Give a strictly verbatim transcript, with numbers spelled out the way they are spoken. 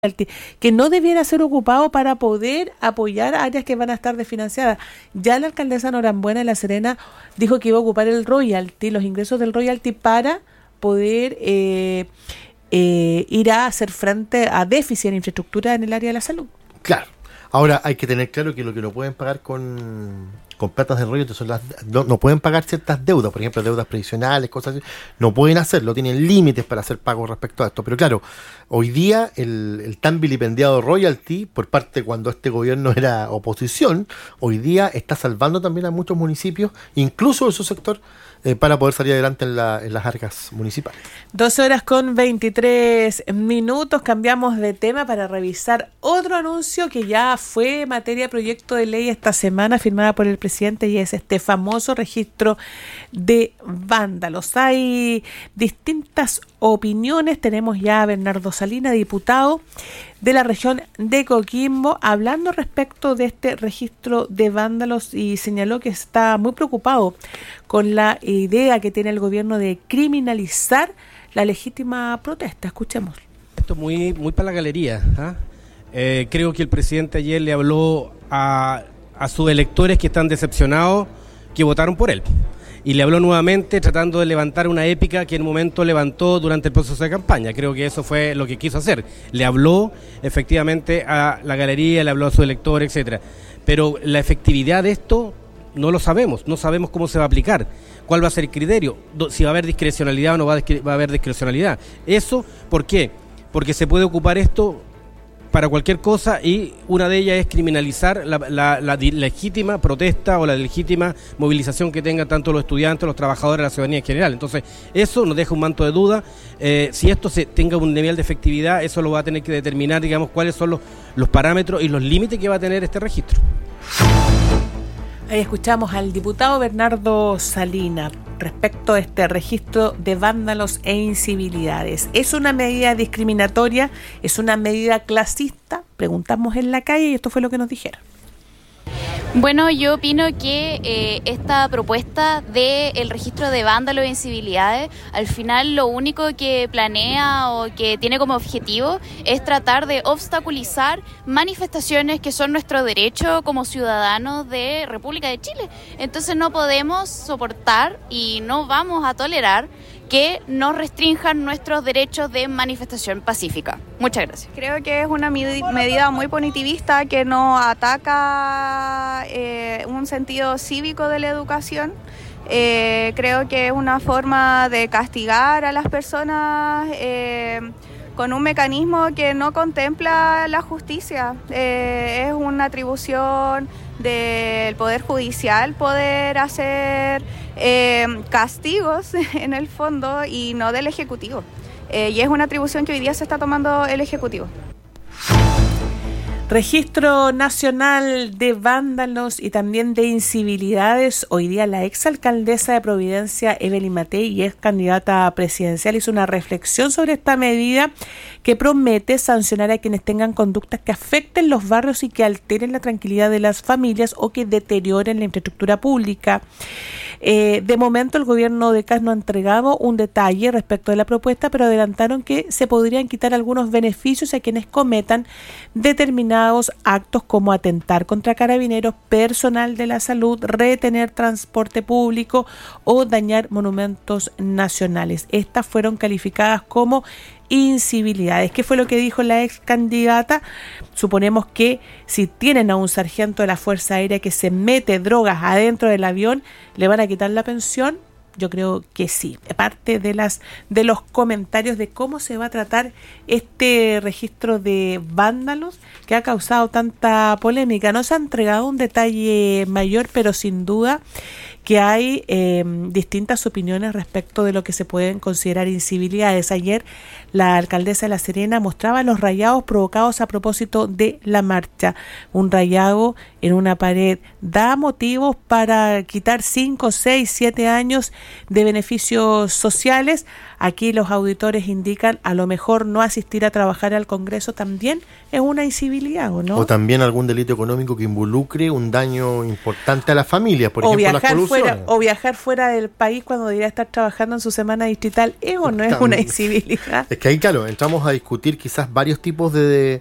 que no debiera ser ocupado para poder apoyar áreas que van a estar desfinanciadas. Ya la alcaldesa Norambuena de La Serena dijo que iba a ocupar el royalty, los ingresos del royalty para poder eh, eh, ir a hacer frente a déficit en infraestructura en el área de la salud. Claro. Ahora hay que tener claro que lo que no pueden pagar con, con platas de royalty son las no, no pueden pagar ciertas deudas, por ejemplo deudas previsionales, cosas así, no pueden hacerlo, tienen límites para hacer pagos respecto a esto. Pero claro, hoy día el, el tan vilipendiado royalty, por parte cuando este gobierno era oposición, hoy día está salvando también a muchos municipios, incluso de su sector, eh, para poder salir adelante en, la, en las arcas municipales. doce horas con veintitrés minutos, cambiamos de tema para revisar otro anuncio que ya fue materia de proyecto de ley esta semana, firmada por el presidente, y es este famoso registro de vándalos. Hay distintas opiniones. Tenemos ya a Bernardo Salinas, diputado de la región de Coquimbo, hablando respecto de este registro de vándalos, y señaló que está muy preocupado con la idea que tiene el gobierno de criminalizar la legítima protesta. Escuchemos. Esto muy muy para la galería. ¿eh? Eh, creo que el presidente ayer le habló a, a sus electores que están decepcionados, que votaron por él. Y le habló nuevamente tratando de levantar una épica que en un momento levantó durante el proceso de campaña. Creo que eso fue lo que quiso hacer. Le habló efectivamente a la galería, le habló a sus electores, etcétera. Pero la efectividad de esto no lo sabemos, no sabemos cómo se va a aplicar, cuál va a ser el criterio, si va a haber discrecionalidad o no va a haber discrecionalidad. Eso, ¿por qué? Porque se puede ocupar esto para cualquier cosa, y una de ellas es criminalizar la, la, la legítima protesta o la legítima movilización que tengan tanto los estudiantes, los trabajadores, la ciudadanía en general. Entonces, eso nos deja un manto de duda. Eh, si esto se tenga un nivel de efectividad, eso lo va a tener que determinar, digamos, cuáles son los, los parámetros y los límites que va a tener este registro. Ahí escuchamos al diputado Bernardo Salinas respecto a este registro de vándalos e incivilidades. ¿Es una medida discriminatoria? ¿Es una medida clasista? Preguntamos en la calle y esto fue lo que nos dijeron. Bueno, yo opino que eh, esta propuesta del registro de vándalos e incivilidades, al final lo único que planea o que tiene como objetivo es tratar de obstaculizar manifestaciones que son nuestro derecho como ciudadanos de República de Chile. Entonces no podemos soportar y no vamos a tolerar que nos restrinjan nuestros derechos de manifestación pacífica. Muchas gracias. Creo que es una medida muy punitivista que no ataca eh, un sentido cívico de la educación. Eh, creo que es una forma de castigar a las personas eh, con un mecanismo que no contempla la justicia. Eh, es una atribución del Poder Judicial poder hacer eh, castigos en el fondo y no del Ejecutivo. Eh, y es una atribución que hoy día se está tomando el Ejecutivo. Registro Nacional de Vándalos y también de Incivilidades. Hoy día la exalcaldesa de Providencia, Evelyn Matei, y ex candidata presidencial, hizo una reflexión sobre esta medida que promete sancionar a quienes tengan conductas que afecten los barrios y que alteren la tranquilidad de las familias o que deterioren la infraestructura pública. Eh, de momento el gobierno de C A S no ha entregado un detalle respecto de la propuesta, pero adelantaron que se podrían quitar algunos beneficios a quienes cometan determinados actos como atentar contra carabineros, personal de la salud, retener transporte público o dañar monumentos nacionales. Estas fueron calificadas como incivilidades. ¿Qué fue lo que dijo la ex candidata? Suponemos que si tienen a un sargento de la Fuerza Aérea que se mete drogas adentro del avión, ¿le van a quitar la pensión? Yo creo que sí. Parte de las de los comentarios de cómo se va a tratar este registro de vándalos que ha causado tanta polémica. No se ha entregado un detalle mayor, pero sin duda que hay eh, distintas opiniones respecto de lo que se pueden considerar incivilidades. Ayer la alcaldesa de La Serena mostraba los rayados provocados a propósito de la marcha. Un rayado en una pared da motivos para quitar cinco, seis, siete años de beneficios sociales. Aquí los auditores indican a lo mejor no asistir a trabajar al Congreso también es una incivilidad, ¿o no? O también algún delito económico que involucre un daño importante a las familias, por o ejemplo las colusiones. fuera o viajar fuera del país cuando debería estar trabajando en su semana distrital, ¿es o no es una incivilidad? Es que ahí, claro, entramos a discutir quizás varios tipos de, de,